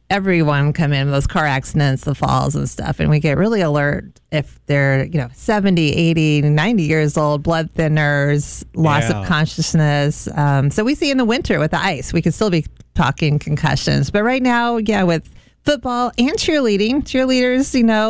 everyone come in, those car accidents, the falls and stuff. And we get really alert if they're, 70, 80, 90 years old, blood thinners, loss of consciousness. So we see in the winter with the ice, we could still be talking concussions. But right now, with football and cheerleaders,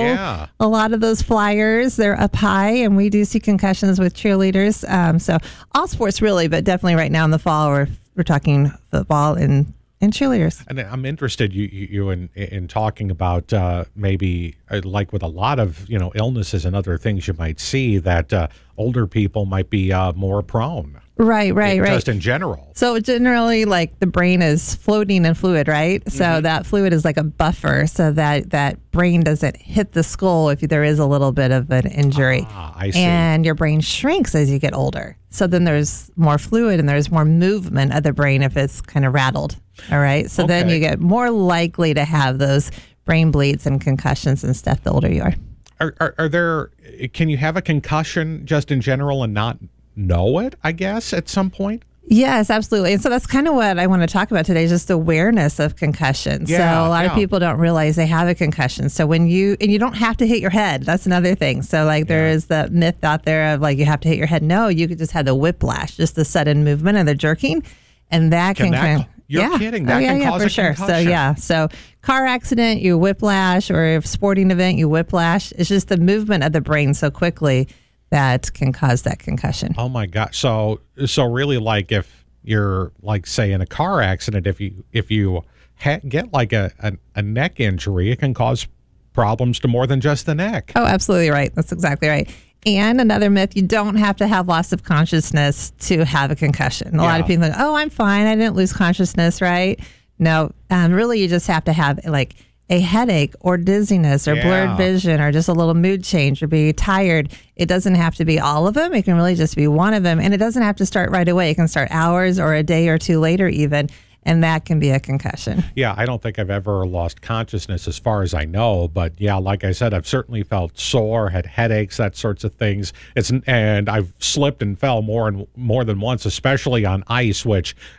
a lot of those flyers, they're up high, and we do see concussions with cheerleaders. So all sports really, but definitely right now in the fall, we're talking football and cheerleaders. And I'm interested you in talking about maybe like with a lot of illnesses and other things you might see that older people might be more prone. Right. Just in general. So generally, like the brain is floating in fluid, right? So that fluid is like a buffer, so that brain doesn't hit the skull if there is a little bit of an injury. I see. And your brain shrinks as you get older. So then there's more fluid and there's more movement of the brain if it's kind of rattled. All right. So then you get more likely to have those brain bleeds and concussions and stuff the older you are. Are there? Can you have a concussion just in general and not know it, I guess, at some point? Yes, absolutely. And so that's kind of what I want to talk about today, is just awareness of concussion. So a lot of people don't realize they have a concussion. So and you don't have to hit your head. That's another thing. So there is the myth out there of you have to hit your head. No, you could just have the whiplash, just the sudden movement and the jerking. And that can You're kidding. That can cause for a sure. concussion. So car accident, you whiplash, or if sporting event, you whiplash. It's just the movement of the brain so quickly that can cause that concussion. Oh my God. So really, like if you're say in a car accident, if you get like a neck injury, it can cause problems to more than just the neck. Oh, absolutely right. That's exactly right. And another myth, you don't have to have loss of consciousness to have a concussion. A lot of people think, oh, I'm fine, I didn't lose consciousness, right? No, really you just have to have a headache or dizziness or blurred vision or just a little mood change or be tired. It doesn't have to be all of them. It can really just be one of them. And it doesn't have to start right away. It can start hours or a day or two later even. And that can be a concussion. Yeah, I don't think I've ever lost consciousness as far as I know. But yeah, like I said, I've certainly felt sore, had headaches, that sorts of things. And I've slipped and fell more than once, especially on ice,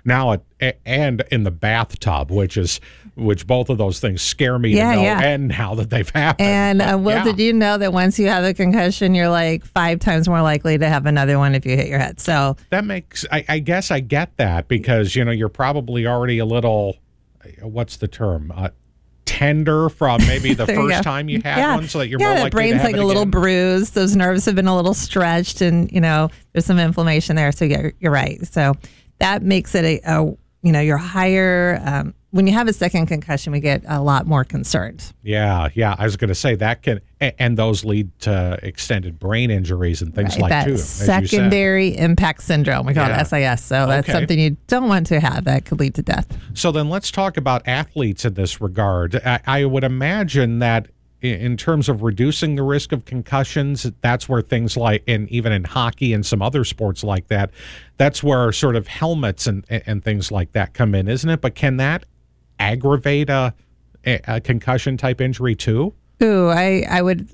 and in the bathtub, which both of those things scare me to no end now that they've happened. And did you know that once you have a concussion, you're 5 times more likely to have another one if you hit your head? So that makes, I guess I get that, because you're probably already a little, what's the term? Tender from maybe the first time you had one, so that you're more likely to have it again. The brain's a little bruised. Those nerves have been a little stretched, and there's some inflammation there. So you're right. So that makes it you're higher. When you have a second concussion, we get a lot more concerned. Yeah. I was going to say that and those lead to extended brain injuries and things like that too. Secondary impact syndrome. We call it SIS. So that's something you don't want to have. That could lead to death. So then let's talk about athletes in this regard. I would imagine that in terms of reducing the risk of concussions, that's where things even in hockey and some other sports like that, that's where sort of helmets and things like that come in, isn't it? But can that aggravate a concussion type injury too? Ooh, I would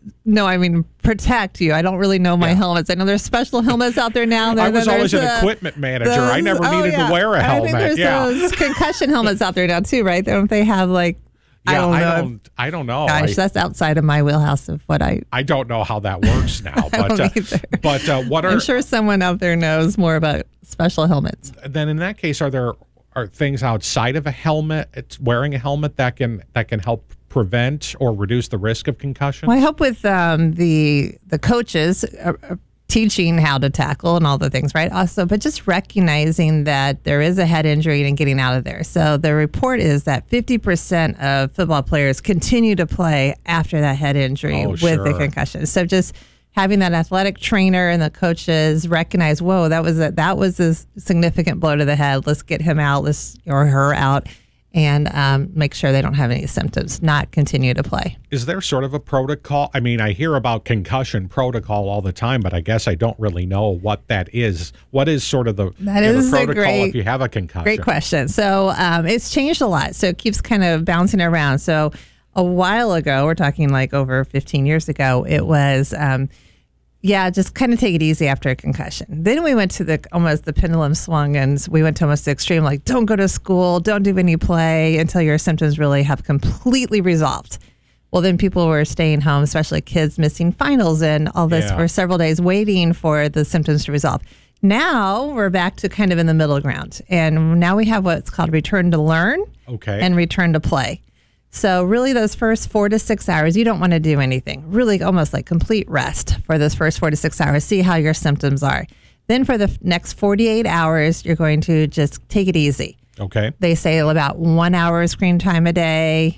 protect you. I don't really know my helmets. I know there's special helmets out there now. I was always an equipment manager. I never needed to wear a helmet. I think there's those concussion helmets out there now too, right? Don't they have I don't know. Gosh, that's outside of my wheelhouse of what I don't know how that works now. But I'm sure someone out there knows more about special helmets. Then in that case, are things outside of a helmet? It's wearing a helmet that can help prevent or reduce the risk of concussion? Well, I hope with the coaches teaching how to tackle and all the things, right? Also, but just recognizing that there is a head injury and getting out of there. So the report is that 50% of football players continue to play after that head injury with a concussion. So just having that athletic trainer and the coaches recognize, whoa, that was a significant blow to the head. Let's get him out, or her out, and make sure they don't have any symptoms, not continue to play. Is there sort of a protocol? I mean, I hear about concussion protocol all the time, but I guess I don't really know what that is. What is sort of the protocol if you have a concussion? Great question. So it's changed a lot. So it keeps kind of bouncing around. So a while ago, we're talking over 15 years ago, it was Yeah, just kind of take it easy after a concussion. Then we went to almost the pendulum swung, and we went to almost the extreme, like don't go to school, don't do any play until your symptoms really have completely resolved. Well, then people were staying home, especially kids missing finals and all this for several days, waiting for the symptoms to resolve. Now we're back to kind of in the middle ground, and now we have what's called return to learn and return to play. So really those first 4 to 6 hours, you don't want to do anything. Really almost like complete rest for those first 4 to 6 hours. See how your symptoms are. Then for the next 48 hours, you're going to just take it easy. Okay. They say about 1 hour screen time a day,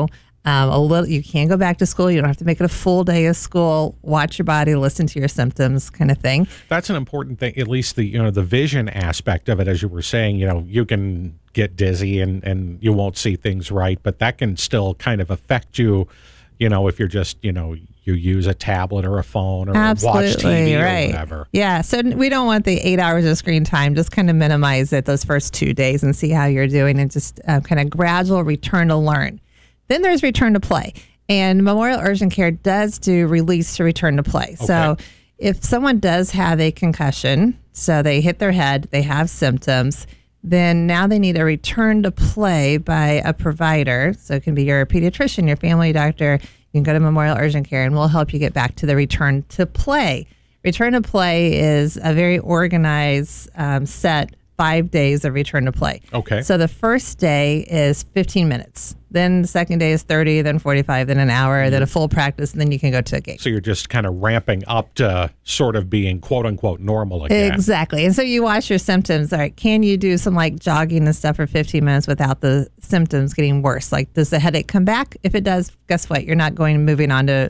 a little. You can go back to school. You don't have to make it a full day of school. Watch your body, listen to your symptoms, kind of thing. That's an important thing. At least the vision aspect of it, as you were saying. You can get dizzy and you won't see things right, but that can still kind of affect you. If you're just you use a tablet or a phone or watch TV or whatever. Yeah. So we don't want the 8 hours of screen time. Just kind of minimize it those first 2 days and see how you're doing, and just kind of gradual return to learn. Then there's return to play, and Memorial Urgent Care does do release to return to play. Okay. So if someone does have a concussion, so they hit their head, they have symptoms, then now they need a return to play by a provider. So it can be your pediatrician, your family doctor. You can go to Memorial Urgent Care, and we'll help you get back to the return to play. Return to play is a very organized set 5 days of return to play. Okay. So the first day is 15 minutes. Then the second day is 30, then 45, then an hour, then a full practice, and then you can go to a game. So you're just kind of ramping up to sort of being quote unquote normal again. Exactly. And so you watch your symptoms. All right, can you do some like jogging and stuff for 15 minutes without the symptoms getting worse? Like, does the headache come back? If it does, guess what? You're not moving on to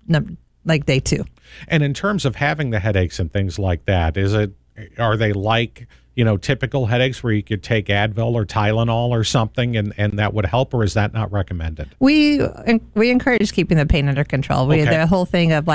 like day 2. And in terms of having the headaches and things like that, are they like typical headaches where you could take Advil or Tylenol or something and that would help, or is that not recommended? We encourage keeping the pain under control. The whole thing of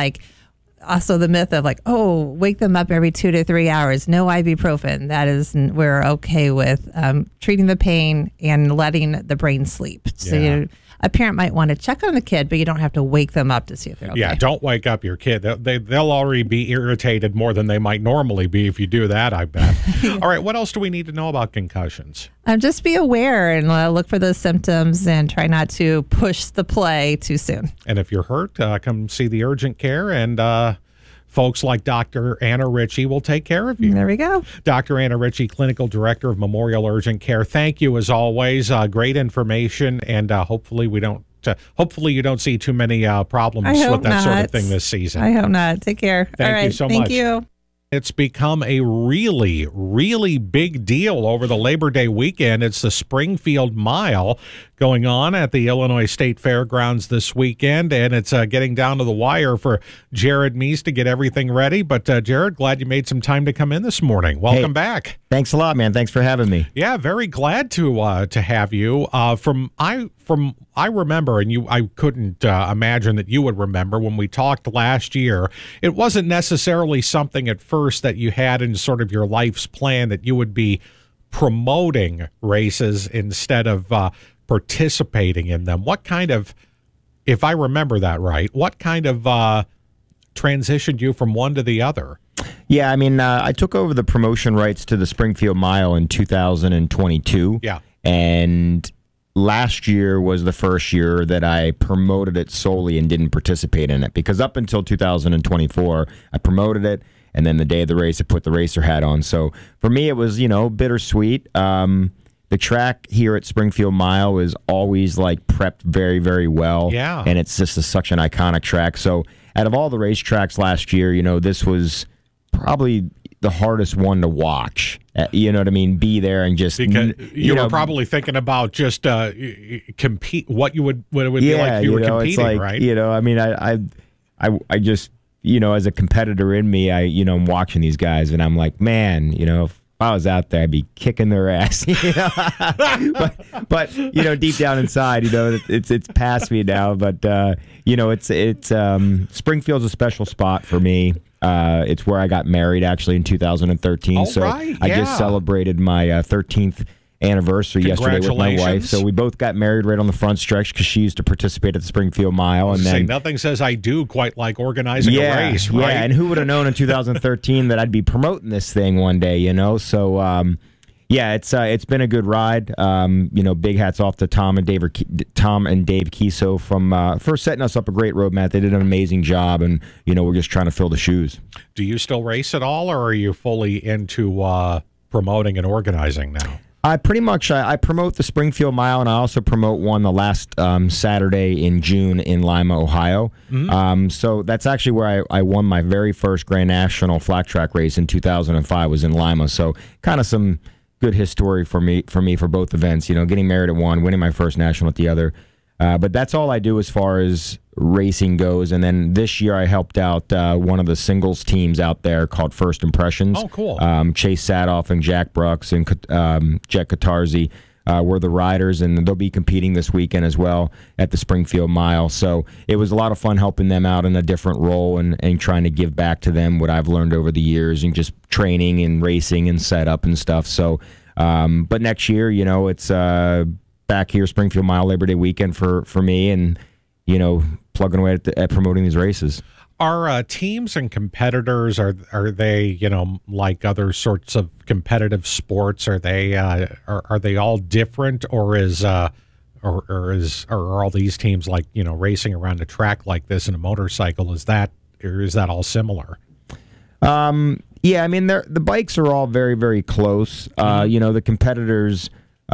also the myth of wake them up every 2 to 3 hours, no ibuprofen. That is, we're okay with treating the pain and letting the brain sleep. So a parent might want to check on the kid, but you don't have to wake them up to see if they're okay. Yeah, don't wake up your kid. They'll already be irritated more than they might normally be if you do that, I bet. All right, what else do we need to know about concussions? Just be aware and look for those symptoms and try not to push the play too soon. And if you're hurt, come see the urgent care, and folks like Dr. Anna Ritchie will take care of you. There we go. Dr. Anna Ritchie, Clinical Director of Memorial Urgent Care. Thank you, as always. Great information, and hopefully you don't see too many problems with that sort of thing this season. I hope not. Take care. Thank you so much. Thank you. It's become a really, really big deal over the Labor Day weekend. It's the Springfield Mile going on at the Illinois State Fairgrounds this weekend, and it's getting down to the wire for Jared Meese to get everything ready. But Jared, glad you made some time to come in this morning. Welcome back. Thanks a lot, man. Thanks for having me. Yeah, very glad to have you. I remember, and I couldn't imagine that you would remember when we talked last year. It wasn't necessarily something at first that you had in sort of your life's plan that you would be promoting races instead of participating in them. What kind of, if I remember that right, what kind of transitioned you from one to the other? Yeah, I mean, I took over the promotion rights to the Springfield Mile in 2022. Yeah. And last year was the first year that I promoted it solely and didn't participate in it, because up until 2024, I promoted it, and then the day of the race, I put the racer hat on. So for me, it was, bittersweet. The track here at Springfield Mile is always prepped very, very well. Yeah. And it's just such an iconic track. So out of all the racetracks last year, this was probably the hardest one to watch. You know what I mean? Be there and just, because you were probably thinking about just compete. What it would be like if you were competing, right? I mean, I just, as a competitor in me, I'm watching these guys and I'm like, man, if I was out there, I'd be kicking their ass. but deep down inside, it's past me now. But it's Springfield's a special spot for me. It's where I got married actually in 2013. Right, yeah. I just celebrated my 13th anniversary yesterday with my wife. Congratulations. So we both got married right on the front stretch because she used to participate at the Springfield Mile. And Say then nothing says I do quite like organizing a race, right? Yeah, and who would have known in 2013 that I'd be promoting this thing one day, you know? So, yeah, it's been a good ride. Big hats off to Tom and Dave Kiso for setting us up a great roadmap. They did an amazing job, and we're just trying to fill the shoes. Do you still race at all, or are you fully into promoting and organizing now? I pretty much I promote the Springfield Mile, and I also promote one the last Saturday in June in Lima, Ohio. Mm-hmm. So that's actually where I won my very first Grand National flat track race in 2005. Was in Lima. So kind of some good history for me for both events. Getting married at one, winning my first national at the other. But that's all I do as far as racing goes. And then this year I helped out one of the singles teams out there called First Impressions. Oh, cool. Chase Sadoff and Jack Brooks and Jet Katarzi were the riders, and they'll be competing this weekend as well at the Springfield Mile. So it was a lot of fun helping them out in a different role and trying to give back to them what I've learned over the years and just training and racing and setup and stuff. So, but next year, it's back here, Springfield Mile Labor Day weekend for me, and plugging away at promoting these races. Are teams and competitors, are they like other sorts of competitive sports? Are they all different, or are all these teams like racing around a track like this in a motorcycle? Is that all similar? Yeah, I mean the bikes are all very, very close. The competitors.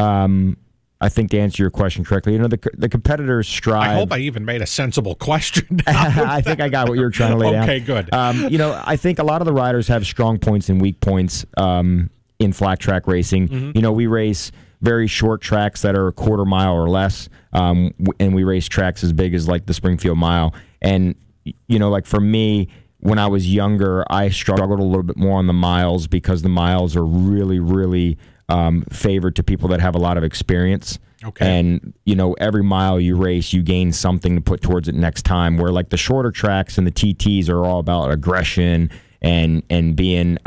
I think to answer your question correctly, the competitors strive. I hope I even made a sensible question. I think I got what you were trying to lay down. Okay, good. I think a lot of the riders have strong points and weak points in flat track racing. Mm-hmm. We race very short tracks that are a quarter mile or less, and we race tracks as big as like the Springfield Mile. And like for me, when I was younger, I struggled a little bit more on the miles because the miles are really, really favored to people that have a lot of experience. Okay. And, every mile you race, you gain something to put towards it next time, where like the shorter tracks and the TTs are all about aggression and being,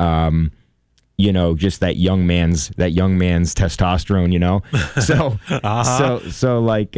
just that young man's testosterone, So, so like,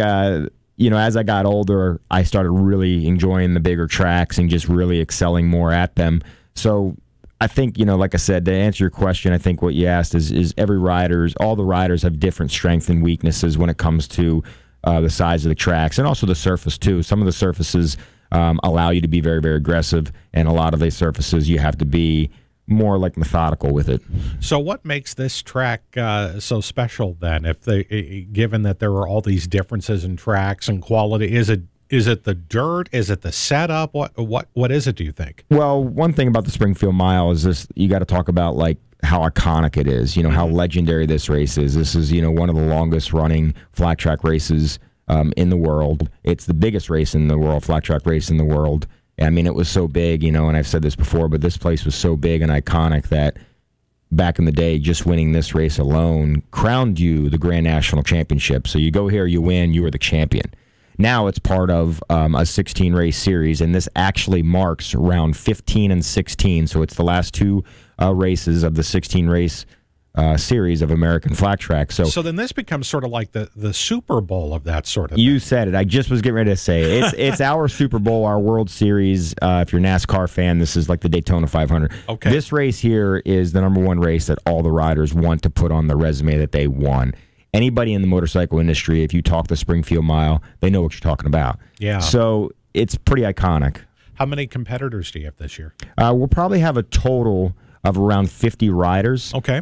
as I got older, I started really enjoying the bigger tracks and just really excelling more at them. So I think, like I said, to answer your question, I think what you asked is all the riders have different strengths and weaknesses when it comes to the size of the tracks and also the surface too. Some of the surfaces allow you to be very, very aggressive, and a lot of the surfaces you have to be more like methodical with it. So what makes this track so special then? Given that there are all these differences in tracks and quality, is it the dirt? Is it the setup? What is it, do you think? Well, one thing about the Springfield Mile is this: you got to talk about like how iconic it is. How legendary this race is. This is one of the longest running flat track races in the world. It's the biggest race in the world, flat track race in the world. I mean, it was so big, and I've said this before, but this place was so big and iconic that back in the day, just winning this race alone crowned you the Grand National Championship. So you go here, you win, you are the champion. Now it's part of a 16-race series, and this actually marks round 15 and 16. So it's the last two races of the 16-race series of American flat track. So then this becomes sort of like the Super Bowl of that sort of thing. You thing. said it. I just was getting ready to say it. It's our Super Bowl, our World Series. If you're a NASCAR fan, this is like the Daytona 500. Okay. This race here is the #1 race that all the riders want to put on the resume that they won. Anybody in the motorcycle industry, if you talk the Springfield Mile, they know what you're talking about. Yeah. So it's pretty iconic. How many competitors do you have this year? We'll probably have a total of around 50 riders. Okay.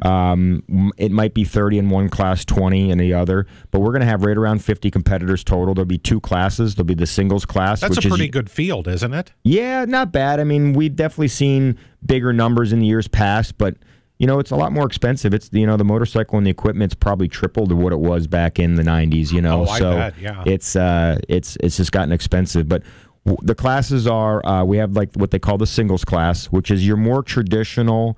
It might be 30 in one class, 20 in the other, but we're going to have right around 50 competitors total. There'll be two classes. There'll be the singles class. That's a pretty good field, isn't it? Yeah, not bad. I mean, we've definitely seen bigger numbers in the years past, but it's a lot more expensive. It's the motorcycle and the equipment's probably tripled to what it was back in the 90s. I so bet, yeah. It's just gotten expensive. But the classes are we have like what they call the singles class, which is your more traditional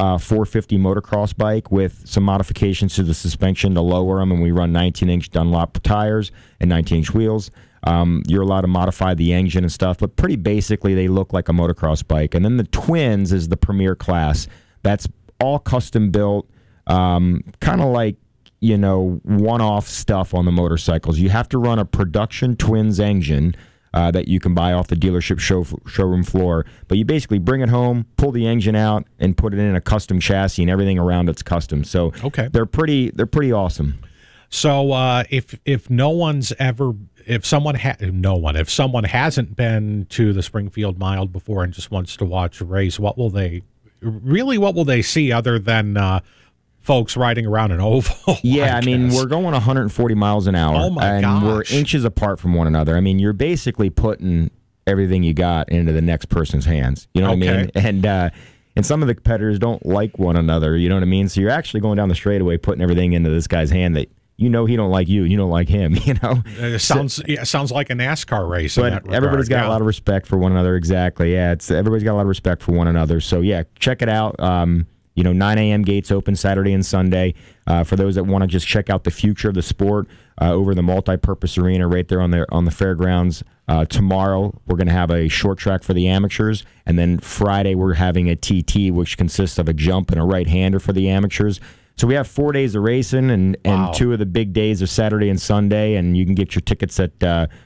450 motocross bike with some modifications to the suspension to lower them, and we run 19-inch Dunlop tires and 19-inch wheels. You're allowed to modify the engine and stuff, but pretty basically they look like a motocross bike. And then the twins is the premier class. That's all custom built, kind of like one-off stuff on the motorcycles. You have to run a production twins engine that you can buy off the dealership showroom floor. But you basically bring it home, pull the engine out, and put it in a custom chassis, and everything around it's custom. So they're pretty awesome. So if someone hasn't been to the Springfield Mile before and just wants to watch a race, what will they see other than folks riding around an oval? Yeah, I mean, we're going 140 miles an hour. Oh, my and gosh. We're inches apart from one another. I mean, you're basically putting everything you got into the next person's hands. You know what I mean? And some of the competitors don't like one another. You know what I mean? So you're actually going down the straightaway, putting everything into this guy's hand that he don't like you, and you don't like him. It sounds like a NASCAR race. But everybody's got a lot of respect for one another. Exactly. Yeah, everybody's got a lot of respect for one another. So yeah, check it out. 9 a.m. gates open Saturday and Sunday. For those that want to just check out the future of the sport, over the multi-purpose arena right there on the fairgrounds. Tomorrow we're going to have a short track for the amateurs, and then Friday we're having a TT, which consists of a jump and a right-hander for the amateurs. So we have 4 days of racing, and 2 of the big days are Saturday and Sunday, and you can get your tickets at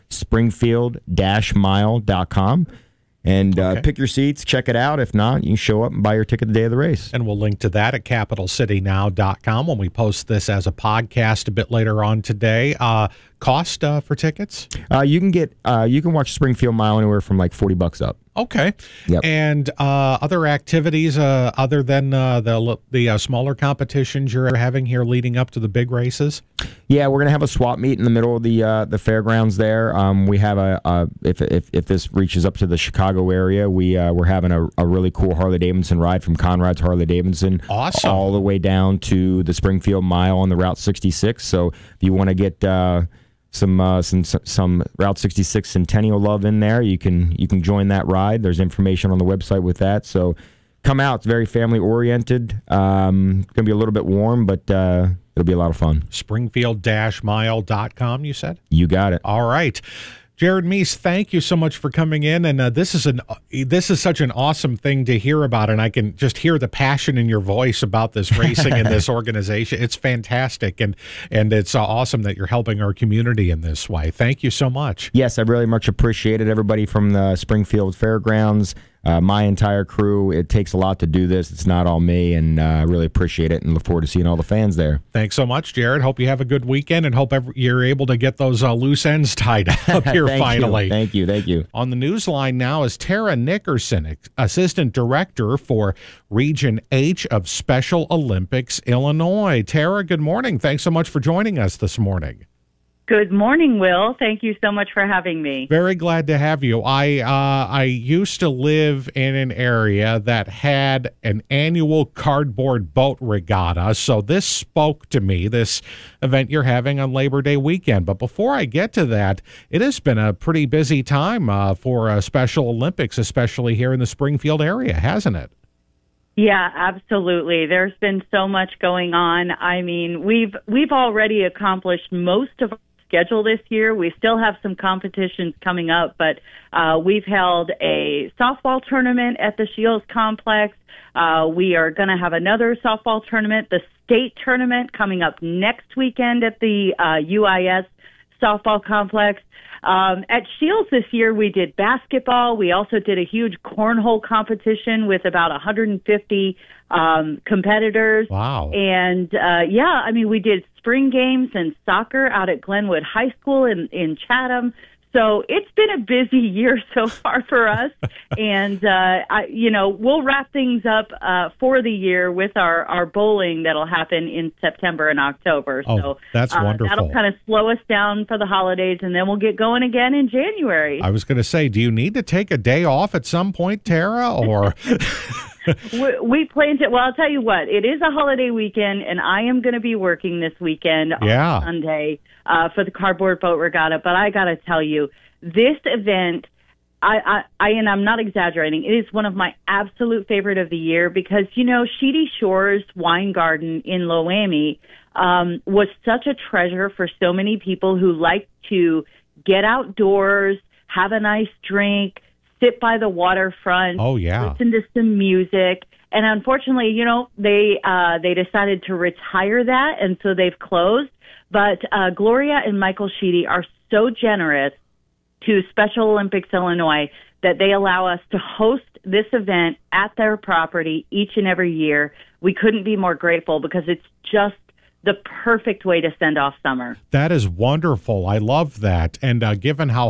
springfield-mile.com. And pick your seats, check it out. If not, you can show up and buy your ticket the day of the race. And we'll link to that at capitalcitynow.com when we post this as a podcast a bit later on today. Cost for tickets? You can watch Springfield Mile anywhere from like $40 up. Okay. Yep. And other activities other than the smaller competitions you're having here leading up to the big races? Yeah, we're gonna have a swap meet in the middle of the fairgrounds there. We have if this reaches up to the Chicago area, we're having a really cool Harley Davidson ride from Conrad's Harley Davidson, awesome, all the way down to the Springfield Mile on the Route 66. So if you want to get some Route 66 Centennial love in there, you can join that ride. There's information on the website with that. So come out. It's very family oriented. Going to be a little bit warm, but it'll be a lot of fun. Springfield-mile.com, you said? You got it. All right. Jared Meese, thank you so much for coming in, and this is such an awesome thing to hear about, and I can just hear the passion in your voice about this racing and this organization. It's fantastic, and it's awesome that you're helping our community in this way. Thank you so much. Yes, I really much appreciate it. Everybody from the Springfield Fairgrounds, my entire crew. It takes a lot to do this. It's not all me, and I really appreciate it and look forward to seeing all the fans there. Thanks so much, Jared. Hope you have a good weekend, and hope you're able to get those loose ends tied up here finally. Thank you. On the news line now is Tara Nickerson, Assistant Director for Region H of Special Olympics, Illinois. Tara, good morning. Thanks so much for joining us this morning. Good morning, Will. Thank you so much for having me. Very glad to have you. I used to live in an area that had an annual cardboard boat regatta, so this spoke to me, this event you're having on Labor Day weekend. But before I get to that, it has been a pretty busy time for Special Olympics, especially here in the Springfield area, hasn't it? Yeah, absolutely. There's been so much going on. I mean, we've already accomplished most of our schedule this year. We still have some competitions coming up, but we've held a softball tournament at the Shields Complex. We are going to have another softball tournament, the state tournament, coming up next weekend at the UIS Softball Complex. At Shields this year, we did basketball. We also did a huge cornhole competition with about 150 competitors. Wow. And, we did spring games and soccer out at Glenwood High School in Chatham. So it's been a busy year so far for us. And, we'll wrap things up for the year with our bowling that'll happen in September and October. Oh, so that's wonderful. That'll kind of slow us down for the holidays, and then we'll get going again in January. I was going to say, do you need to take a day off at some point, Tara, or... We plan to. Well, I'll tell you what. It is a holiday weekend, and I am going to be working this weekend on Sunday for the Cardboard Boat Regatta. But I got to tell you, this event, and I'm not exaggerating, it is one of my absolute favorite of the year because, Sheedy Shores Wine Garden in Loami was such a treasure for so many people who like to get outdoors, have a nice drink, sit by the waterfront, listen to some music. And unfortunately, you know, they decided to retire that, and so they've closed. But Gloria and Michael Sheedy are so generous to Special Olympics Illinois that they allow us to host this event at their property each and every year. We couldn't be more grateful because it's just the perfect way to send off summer. That is wonderful. I love that. And given how